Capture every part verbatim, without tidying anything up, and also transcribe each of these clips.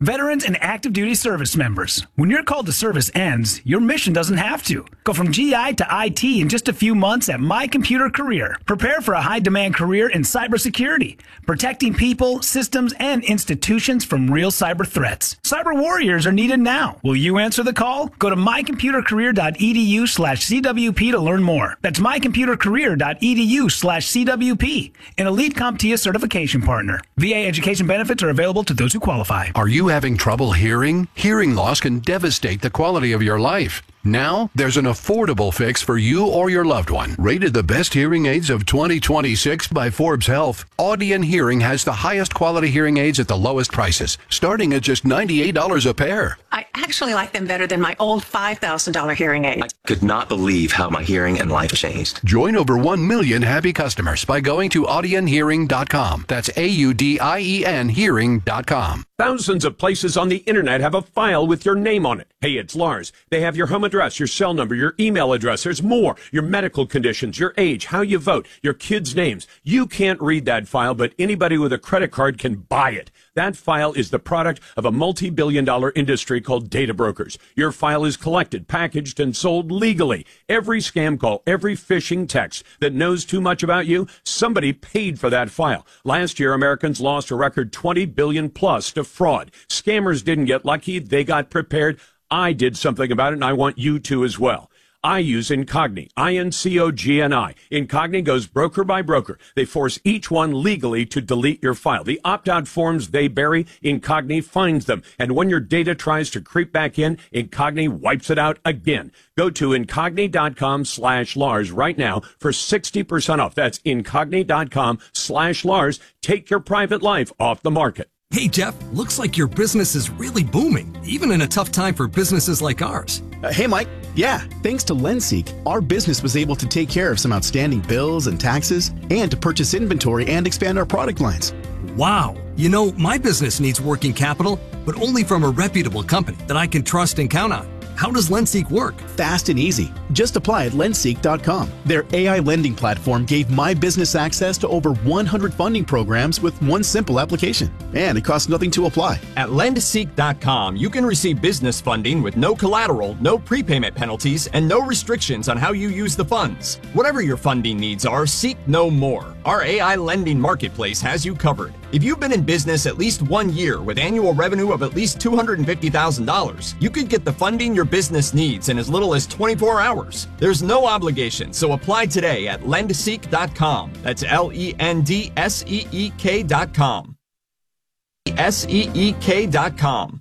Veterans and active duty service members, when your call to service ends, your mission doesn't have to. Go from G I to I T in just a few months at My Computer Career. Prepare for a high-demand career in cybersecurity, protecting people, systems, and institutions from real cyber threats. Cyber warriors are needed now. Will you answer the call? Go to mycomputercareer.edu slash CWP to learn more. That's mycomputercareer.edu slash CWP, an elite CompTIA certification partner. V A education benefits are available to those who qualify. Are you having trouble hearing? Hearing loss can devastate the quality of your life. Now, there's an affordable fix for you or your loved one. Rated the best hearing aids of twenty twenty-six by Forbes Health, Audion Hearing has the highest quality hearing aids at the lowest prices, starting at just ninety-eight dollars a pair. I actually like them better than my old five thousand dollars hearing aid. I could not believe how my hearing and life changed. Join over one million happy customers by going to audion hearing dot com. That's A U D I E N hearing dot com. Thousands of places on the internet have a file with your name on it. Hey, it's Lars. They have your home address, your cell number, your email address. There's more. Your medical conditions, your age, how you vote, your kids' names. You can't read that file, but anybody with a credit card can buy it. That file is the product of a multi-billion dollar industry called data brokers. Your file is collected, packaged, and sold legally. Every scam call, every phishing text that knows too much about you, somebody paid for that file. Last year, Americans lost a record twenty billion dollars plus to fraud. Scammers didn't get lucky. They got prepared. I did something about it, and I want you to as well. I use Incogni, I N C O G N I. Incogni goes broker by broker. They force each one legally to delete your file. The opt-out forms they bury, Incogni finds them. And when your data tries to creep back in, Incogni wipes it out again. Go to Incogni.com slash Lars right now for sixty percent off. That's Incogni.com slash Lars. Take your private life off the market. Hey, Jeff, looks like your business is really booming, even in a tough time for businesses like ours. Uh, hey, Mike. Yeah, thanks to LendSeek, our business was able to take care of some outstanding bills and taxes and to purchase inventory and expand our product lines. Wow. You know, my business needs working capital, but only from a reputable company that I can trust and count on. How does LendSeek work? Fast and easy. Just apply at lendseek dot com. Their A I lending platform gave my business access to over one hundred funding programs with one simple application. And it costs nothing to apply. At lendseek dot com, you can receive business funding with no collateral, no prepayment penalties, and no restrictions on how you use the funds. Whatever your funding needs are, seek no more. Our A I lending marketplace has you covered. If you've been in business at least one year with annual revenue of at least two hundred fifty thousand dollars, you could get the funding your business needs in as little as twenty-four hours. There's no obligation, so apply today at lendseek dot com. That's L E N D S E E K dot com. S E E K dot com.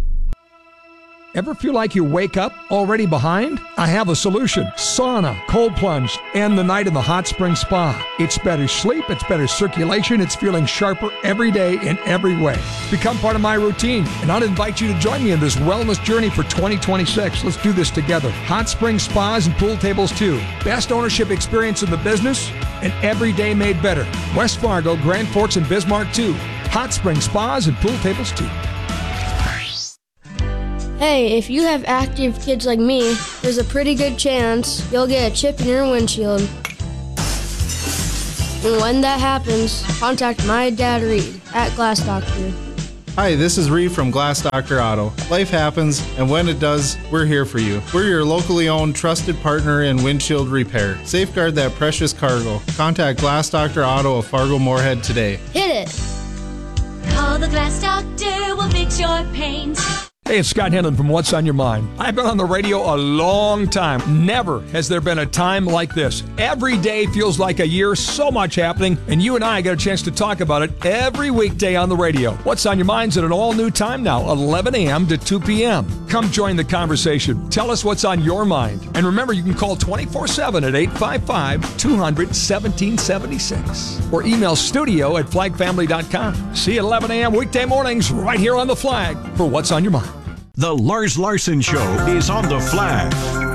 Ever feel like you wake up already behind? I have a solution. Sauna, cold plunge, and the night in the hot spring spa. It's better sleep, it's better circulation, it's feeling sharper every day in every way. Become part of my routine, and I'd invite you to join me in this wellness journey for twenty twenty-six. Let's do this together. Hot spring spas and pool tables too. Best ownership experience in the business, and every day made better. West Fargo, Grand Forks, and Bismarck too. Hot spring spas and pool tables too. Hey, if you have active kids like me, there's a pretty good chance you'll get a chip in your windshield. And when that happens, contact my dad Reed at Glass Doctor. Hi, this is Reed from Glass Doctor Auto. Life happens, and when it does, we're here for you. We're your locally owned, trusted partner in windshield repair. Safeguard that precious cargo. Contact Glass Doctor Auto of Fargo Moorhead today. Hit it! Call the Glass Doctor, we'll fix your paint. Hey, it's Scott Henlon from What's on Your Mind. I've been on the radio a long time. Never has there been a time like this. Every day feels like a year, so much happening, and you and I get a chance to talk about it every weekday on the radio. What's on Your Mind's at an all-new time now, eleven a.m. to two p.m. Come join the conversation. Tell us what's on your mind. And remember, you can call twenty-four seven at eight five five, two hundred, seventeen seventy-six or email studio at flag family dot com. See you at eleven a.m. weekday mornings right here on The Flag for What's on Your Mind. The Lars Larson Show is on The Flag.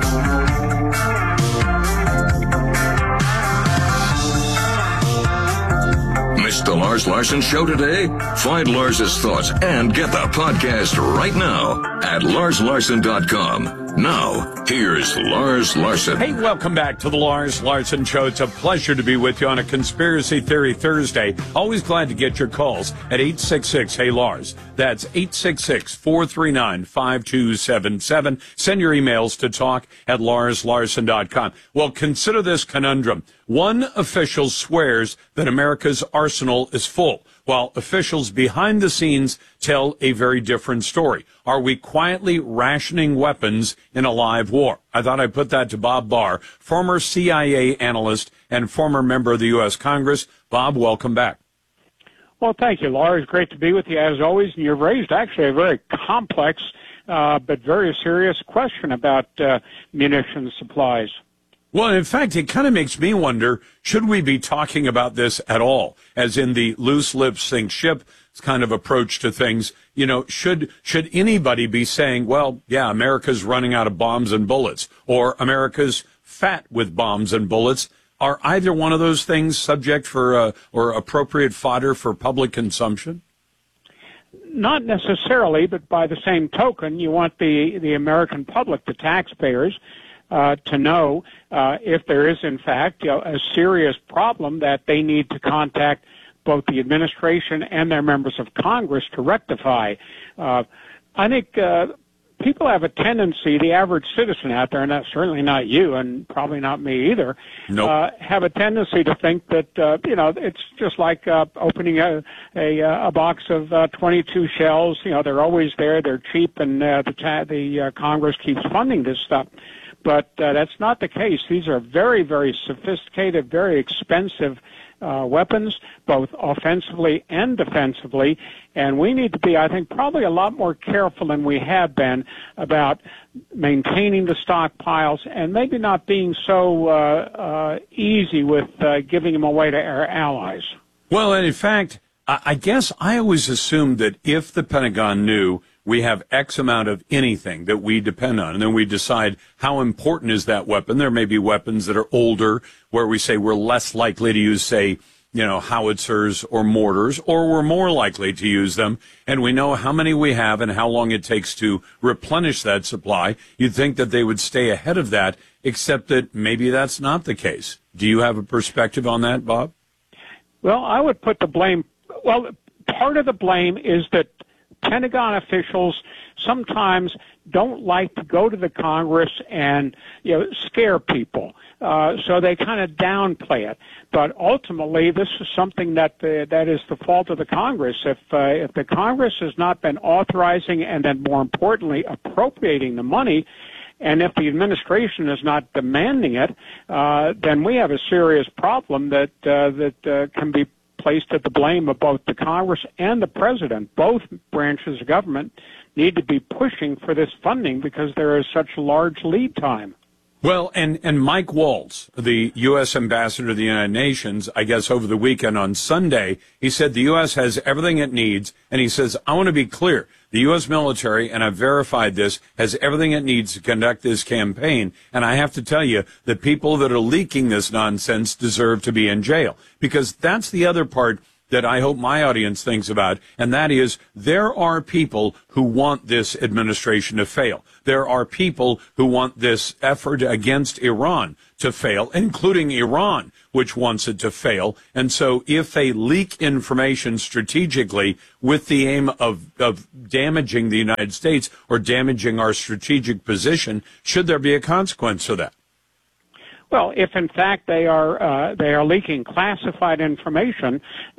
Missed the Lars Larson Show today? Find Lars's thoughts and get the podcast right now at lars larson dot com. Now, here's Lars Larson. Hey, welcome back to the Lars Larson Show. It's a pleasure to be with you on a Conspiracy Theory Thursday. Always glad to get your calls at eight six six, hey Lars. That's eight six six, four three nine, five two seven seven. Send your emails to talk at lars larson dot com. Well, consider this conundrum. One official swears that America's arsenal is full, while officials behind the scenes tell a very different story. Are we quietly rationing weapons in a live war? I thought I'd put that to Bob Barr, former C I A analyst and former member of the U S Congress. Bob, welcome back. Well, thank you, Lars. Great to be with you as always. And you've raised actually a very complex uh, but very serious question about uh, munitions supplies. Well, in fact, it kind of makes me wonder, should we be talking about this at all? As in the loose lips sink ship kind of approach to things. You know, should should anybody be saying, well, yeah, America's running out of bombs and bullets, or America's fat with bombs and bullets? Are either one of those things subject for uh, or appropriate fodder for public consumption? Not necessarily, but by the same token, you want the, the American public, the taxpayers, Uh, to know uh, if there is, in fact, you know, a serious problem that they need to contact both the administration and their members of Congress to rectify. Uh, I think uh, people have a tendency, the average citizen out there, and that's certainly not you and probably not me either, nope. uh, have a tendency to think that, uh, you know, it's just like uh, opening a, a, a box of uh, twenty-two shells. You know, they're always there, they're cheap, and uh, the, ta- the uh, Congress keeps funding this stuff. But uh, that's not the case. These are very, very sophisticated, very expensive uh, weapons, both offensively and defensively. And we need to be, I think, probably a lot more careful than we have been about maintaining the stockpiles and maybe not being so uh, uh, easy with uh, giving them away to our allies. Well, and in fact, I guess I always assumed that if the Pentagon knew we have X amount of anything that we depend on, and then we decide how important is that weapon. There may be weapons that are older where we say we're less likely to use, say, you know, howitzers or mortars, or we're more likely to use them, and we know how many we have and how long it takes to replenish that supply. You'd think that they would stay ahead of that, except that maybe that's not the case. Do you have a perspective on that, Bob? Well, I would put the blame, well, part of the blame is that Pentagon officials sometimes don't like to go to the Congress and, you know, scare people. Uh, so they kind of downplay it. But ultimately, this is something that the, that is the fault of the Congress. If uh, if the Congress has not been authorizing and then, more importantly, appropriating the money, and if the administration is not demanding it, uh, then we have a serious problem that uh, that uh, can be placed at the blame of both the Congress and the President. Both branches of government need to be pushing for this funding because there is such a large lead time. Well, and, and Mike Waltz, the U S ambassador to the United Nations, I guess over the weekend on Sunday, he said the U S has everything it needs, and he says, I want to be clear, the U S military, and I've verified this, has everything it needs to conduct this campaign, and I have to tell you, the people that are leaking this nonsense deserve to be in jail, because that's the other part that I hope my audience thinks about, and that is there are people who want this administration to fail. There are people who want this effort against Iran to fail, including Iran, which wants it to fail. And so if they leak information strategically with the aim of, of damaging the United States or damaging our strategic position, should there be a consequence to that? Well, if in fact they are uh, they are leaking classified information,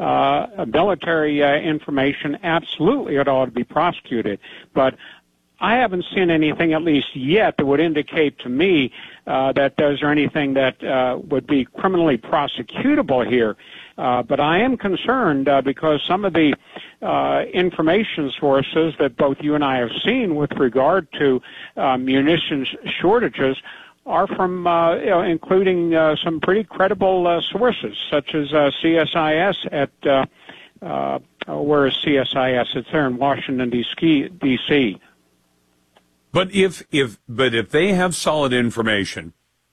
uh, military uh, information, absolutely it ought to be prosecuted. But I haven't seen anything, at least yet, that would indicate to me uh, that there's anything that uh, would be criminally prosecutable here. Uh, but I am concerned uh, because some of the uh, information sources that both you and I have seen with regard to uh, munitions shortages are from, uh, you know, including uh, some pretty credible uh, sources, such as uh, C S I S at, uh, uh, where is C S I S? It's there in Washington, D C But if, if, but if they have solid information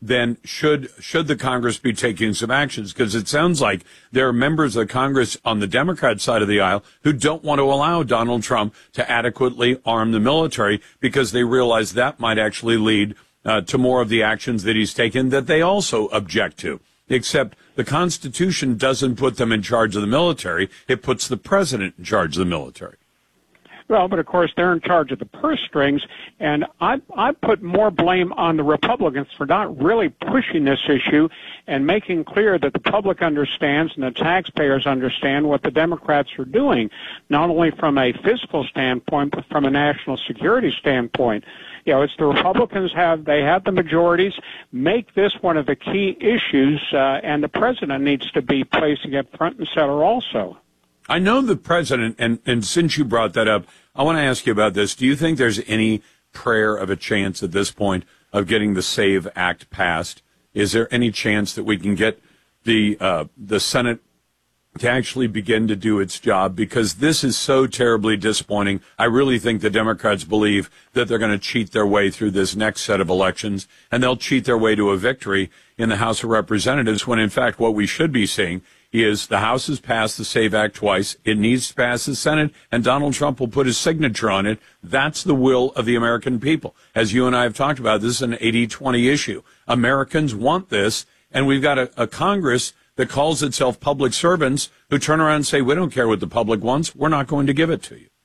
then should should the Congress be taking some actions? Because it sounds like there are members of Congress on the Democrat side of the aisle who don't want to allow Donald Trump to adequately arm the military because they realize that might actually lead uh, to more of the actions that he's taken that they also object to. Except the Constitution doesn't put them in charge of the military. It puts the president in charge of the military. Well, but of course they're in charge of the purse strings, and I I put more blame on the Republicans for not really pushing this issue and making clear that the public understands and the taxpayers understand what the Democrats are doing, not only from a fiscal standpoint but from a national security standpoint. You know, it's the Republicans have they have the majorities. Make this one of the key issues, uh, and the president needs to be placing it front and center also. I know the president, and, and since you brought that up, I want to ask you about this. Do you think there's any prayer of a chance at this point of getting the SAVE Act passed? Is there any chance that we can get the uh, the Senate to actually begin to do its job? Because this is so terribly disappointing. I really think the Democrats believe that they're going to cheat their way through this next set of elections, and they'll cheat their way to a victory in the House of Representatives when, in fact, what we should be seeing is the House has passed the SAVE Act twice. It needs to pass the Senate, and Donald Trump will put his signature on it. That's the will of the American people. As you and I have talked about, this is an eighty twenty issue. Americans want this, and we've got a, a Congress that calls itself public servants who turn around and say, we don't care what the public wants. We're not going to give it to you.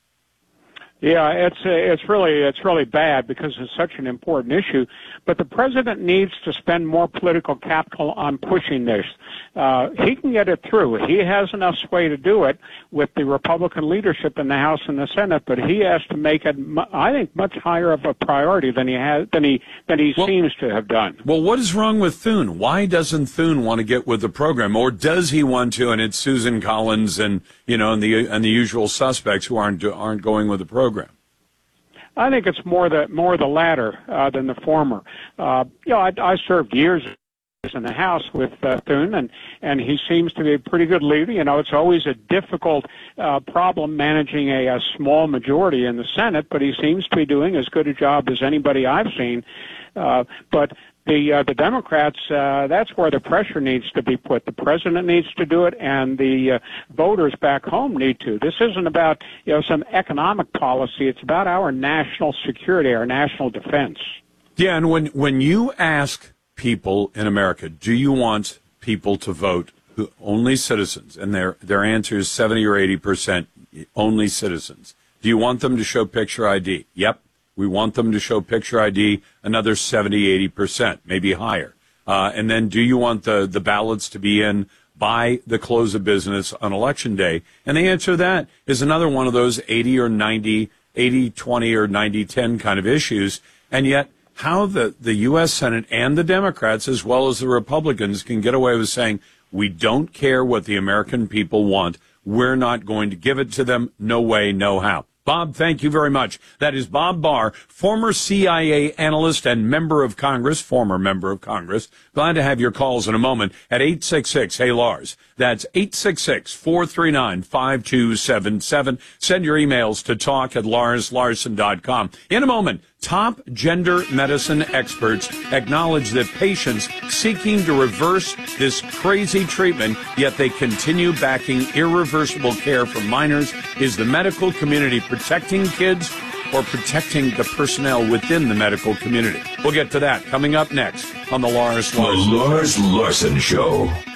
Yeah, it's uh, it's really it's really bad because it's such an important issue. But the president needs to spend more political capital on pushing this. Uh, he can get it through. He has enough sway to do it with the Republican leadership in the House and the Senate. But he has to make it, I think, much higher of a priority than he has than he than he well, seems to have done. Well, what is wrong with Thune? Why doesn't Thune want to get with the program, or does he want to? And it's Susan Collins and you know and the and the usual suspects who aren't aren't going with the program. I think it's more the more the latter uh, than the former. Uh, you know, I, I served years in the House with uh, Thune, and and he seems to be a pretty good leader. You know, it's always a difficult uh, problem managing a, a small majority in the Senate, but he seems to be doing as good a job as anybody I've seen. Uh, but the uh, the Democrats, uh, that's where the pressure needs to be put. The president needs to do it, and the uh, voters back home need to. This isn't about you know some economic policy. It's about our national security, our national defense. Yeah, and when when you ask people in America, do you want people to vote who, only citizens, and their their answer is seventy or eighty percent only citizens. Do you want them to show picture I D? Yep. We want them to show picture I D, another seventy, eighty percent, maybe higher. Uh, and then do you want the, the ballots to be in by the close of business on Election Day? And the answer to that is another one of those eighty or ninety, eighty twenty or ninety ten kind of issues. And yet how the, the U S Senate and the Democrats, as well as the Republicans, can get away with saying, we don't care what the American people want. We're not going to give it to them. No way, no how. Bob, thank you very much. That is Bob Barr, former C I A analyst and member of Congress, former member of Congress. Glad to have your calls in a moment at eight six six, hey Lars. That's eight six six, four three nine, five two seven seven. Send your emails to talk at lars larson dot com. In a moment, top gender medicine experts acknowledge that patients seeking to reverse this crazy treatment, yet they continue backing irreversible care for minors. Is the medical community protecting kids or protecting the personnel within the medical community? We'll get to that coming up next on the Lars Larson. The Lars Larson Show.